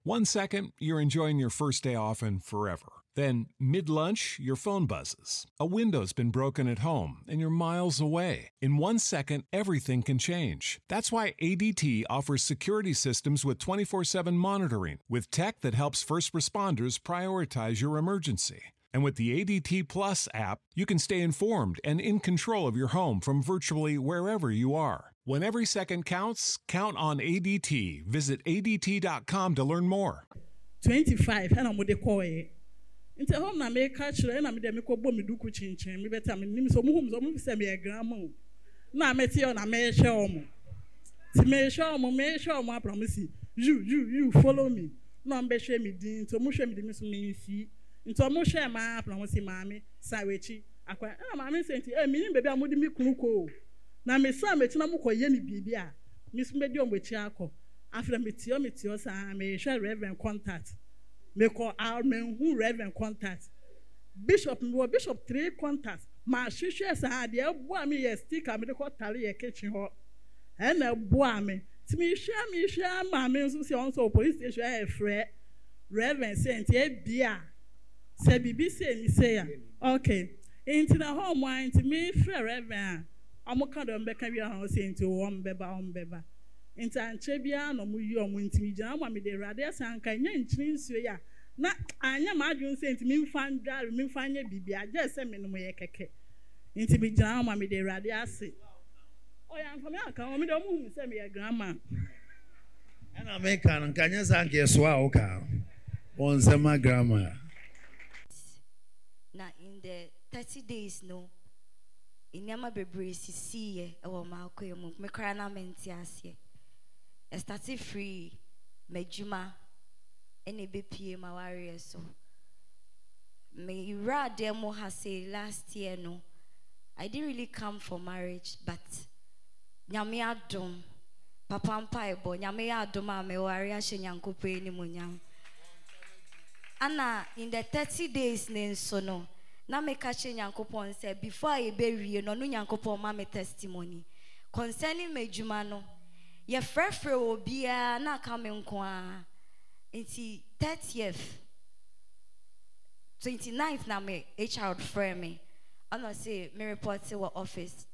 1 second, you're enjoying your first day off and forever. Then, mid-lunch, your phone buzzes. A window's been broken at home and you're miles away. In 1 second, everything can change. That's why ADT offers security systems with 24/7 monitoring, with tech that helps first responders prioritize your emergency. And with the ADT Plus app, you can stay informed and in control of your home from virtually wherever you are. When every second counts, count on ADT. Visit ADT.com to learn more. 25, and I'm with the coy. Into home, I make catch, and I'm the Miko Bomiduku Chinchin, me better me so moves, send me a grandma. Now I met you on a may show me. To may show my promise. You follow me. No, I'm be me, Dean, to mush me the miss me see. Into a mush my promise, mammy, Sawechi. Aqua, and I'm saying, meaning baby, I'm with me kuko. Now, Miss Sam, it's not more yenny bibia. Miss Medium with Chaco. After meteor, I may share reverend contact. Me call our men who Reverend contact. Bishop 3 contacts. My shishers are the boy me a stick. I'm the court tally a kitchen hot. And a boy me. To me, share my men who say also police station a fret. Reverend Saint, dear. Say, BBC, say, okay. Into the home wine to me, fair Reverend. I'm a kind of Beccaria house into one beba. Into Anchebia, no muyo, Muntimija, me the radius and can you ya. Na anya madun say ntimi mfan dware mi mfanye bibia je se me no ye keke ntimi gina ma me de rade ase o ya mfam aka o me de mu se me ye grandma ana me kan kanya sanke so a o ka on se ma grandma na in the 30 days no inyama bebre sisi ye e wo ma akoyemu me kra na menti ase e start free mejuma any BPA my warrior so me rather more has say last year no I didn't really come for marriage but nyame adom papa mpa ebo nyame adom a me warrior she nyankope ni munyam ana in the 30 days nenso no na me ka che nyankopon say before I be wie no no nyankopon ma me testimony concerning mejuma no ye frefre obia na ka me nko a Inti 30th, 29th na me HR frame me. I know say me report to our office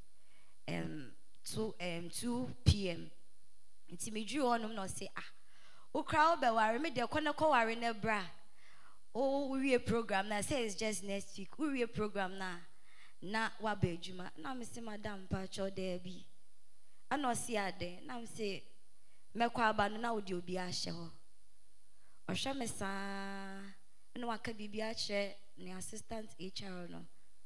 2 p.m. Inti me drew on no say o crowd be worry me de kwana ko worry na bra. Oh we a program na say it's just next week. We a program na wa be adwuma. Na me say madam pa cho there bi. I know see ade. Na me say me kwa aba no na odi obi a hye ho. Oshamesa no waka bibia che ni assistant HR no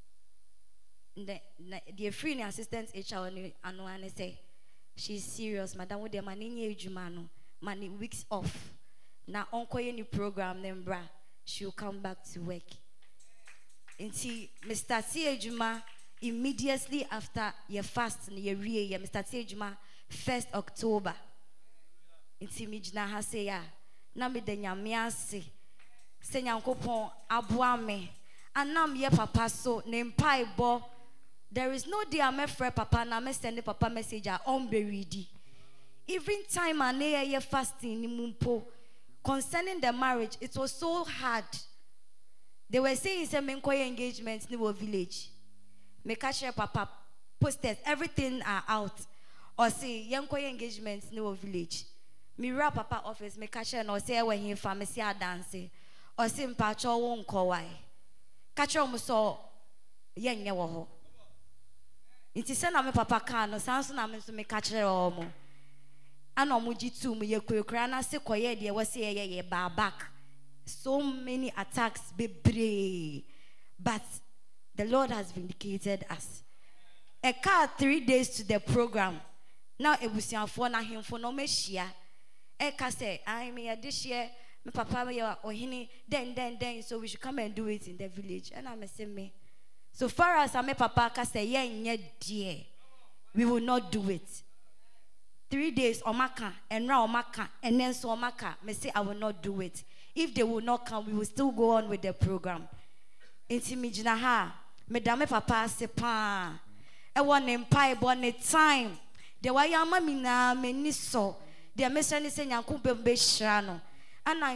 the free ni assistant HR no anu ane say she's serious madam we dey manini ejuma no mani weeks off na onkoye ni program nem bra she'll come back to work until Mr. T ejuma immediately after your fast ni your re ye Mr. T ejuma 1st October until mi gina ha say ya na me de nyame ase se nyankopon aboa me anam ye papa so ne mpaebo there is no day I'm afraid papa na me send papa message on be ready even time and ye fasting ni mumpo concerning the marriage it was so hard they were saying say me nkoye engagement ni wo village me catch papa posters everything are out or say ye nkoye engagement ni wo village me rap papa office me catch no say when he pharmacy dance or say mpacho won ko wai catch am so ye nye wo ho nti se na me papa ka no sanso na me so me catch o mo ana mo gitu mo ye kwekura na se koye de we say ye back so many attacks bebre but the Lord has vindicated us a car 3 days to the program now ebusianfo na hemfo no mehia Eka say, I mean, this year, my papa, or hini, then, so we should come and do it in the village. And I'm saying, me. So far as I my papa can say, yeah, dear, we will not do it. 3 days, omaka, and now omaka, and then so omaka, me say, I will not do it. If they will not come, we will still go on with the program. Inti mi jina ha, me dame papa se pa, e wan empire born time. De wa yama mi na me niso. The message is saying, "Yankumbe mbeshano."